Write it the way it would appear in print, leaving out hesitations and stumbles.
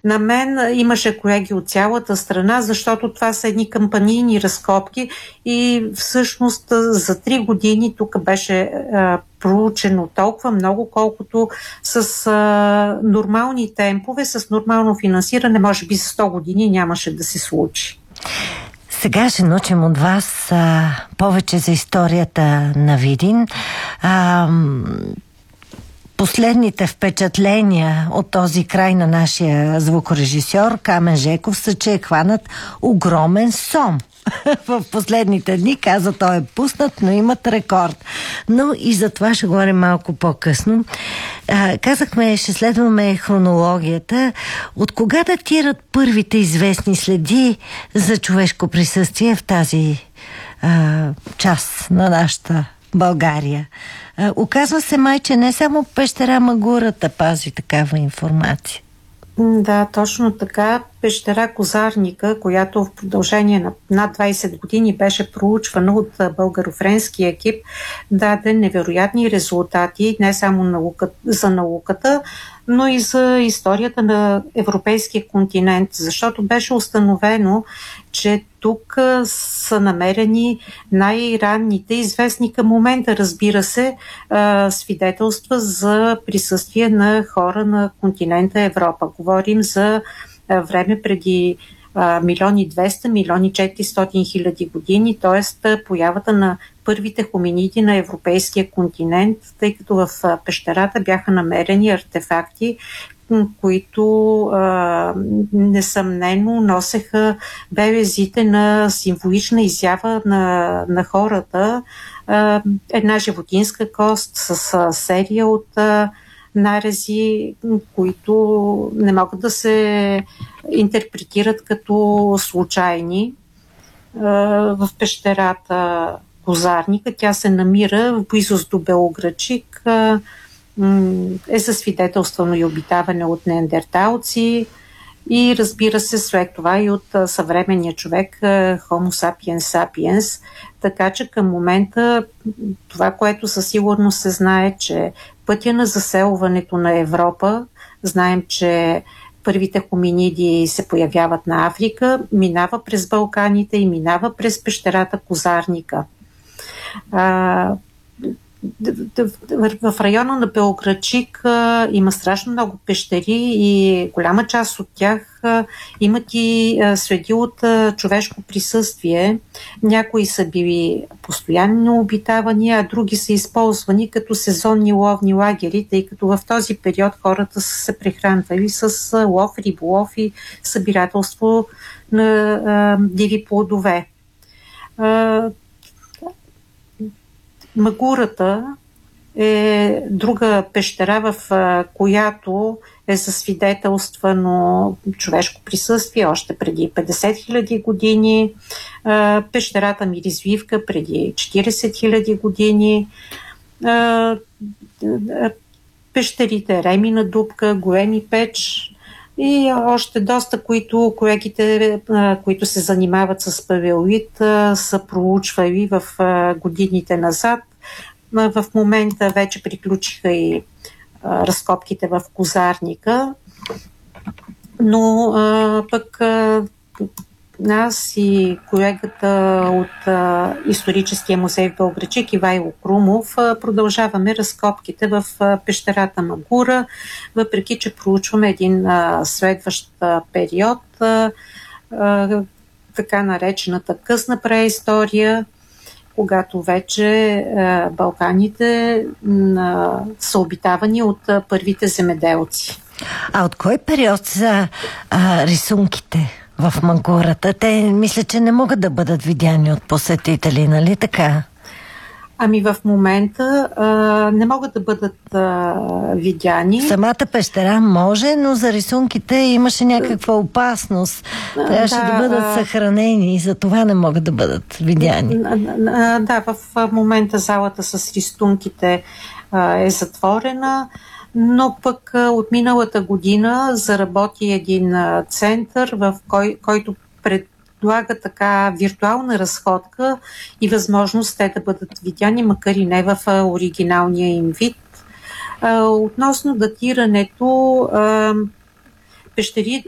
На мен имаше колеги от цялата страна, защото това са едни кампанийни разкопки и всъщност за 3 години тук беше проучено толкова много, колкото с нормални темпове, с нормално финансиране, може би за 100 години нямаше да се случи. Сега ще научим от вас повече за историята на Видин. Последните впечатления от този край на нашия звукорежисьор Камен Жеков са, че е хванат огромен сом. В последните дни, каза, той е пуснат, но имат рекорд. Но и за това ще говорим малко по-късно. Казахме, ще следваме хронологията. От кога датират първите известни следи за човешко присъствие в тази част на нашата България? Оказва се, май, че не само пещера Магурата пази такава информация. Да, точно така. Пещера Козарника, която в продължение на над 20 години беше проучвана от българо-френски екип, даде невероятни резултати не само за науката, но и за историята на европейския континент, защото беше установено, че тук са намерени най-ранните, известни към момента, разбира се, свидетелства за присъствие на хора на континента Европа. Говорим за време преди 1,200,000,400 хиляди години, т.е. появата на първите хоминиди на европейския континент, тъй като в пещерата бяха намерени артефакти, които несъмнено носеха белезите на символична изява на хората. Една животинска кост с серия от нарези, които не могат да се интерпретират като случайни. В пещерата Козарника тя се намира в близост до Белоградчик, е засвидетелствано и обитаване от неандерталци и, разбира се, след това и от съвременния човек Homo sapiens sapiens. Така че към момента това, което със сигурност се знае, че пътя на заселването на Европа, знаем, че първите хоминиди се появяват на Африка, минава през Балканите и минава през пещерата Козарника. В района на Белоградчик има страшно много пещери и голяма част от тях имат и следи от човешко присъствие. Някои са били постоянно обитавани, а други са използвани като сезонни ловни лагери, тъй като в този период хората са се прехранвали с лов, риболов и събирателство на диви плодове. Магурата е друга пещера, в която е засвидетелствано човешко присъствие още преди 50 000 години. Пещерата Миризливка преди 40 000 години. Пещерите Ремина дупка, Големи печ и още доста, които колегите, които се занимават с палеолит, са проучвали в годините назад. В момента вече приключиха и разкопките в Козарника, но пък аз и колегата от историческия музей в Белоградчик Ивайло Крумов продължаваме разкопките в пещерата Магура, въпреки че проучваме един следващ период, така наречената късна преистория, когато вече Балканите са обитавани от първите земеделци. А от кой период са рисунките в Магурата? Те мисля, че не могат да бъдат видяни от посетители, нали така? Ами в момента не могат да бъдат видяни. Самата пещера може, но за рисунките имаше някаква опасност. Трябваше да бъдат съхранени и за това не могат да бъдат видяни. Да, в момента залата с рисунките е затворена, но пък от миналата година заработи един център, в който предлага така виртуална разходка и възможност те да бъдат видяни, макар и не в оригиналния им вид. Относно датирането,